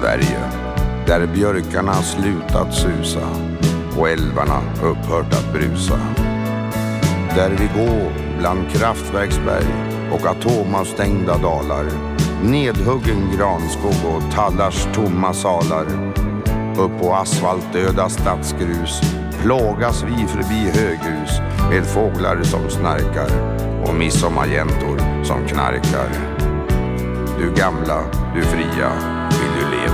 Sverige, där björkarna slutat susa och älvarna upphört att brusa. Där vi går bland kraftverksberg och atomavstängda dalar, nedhuggen granskog och tallars tomma salar. Upp på asfaltdöda stadsgrus plågas vi förbi höghus med fåglar som snarkar och midsommarjäntor som knarkar. Du gamla, du fria,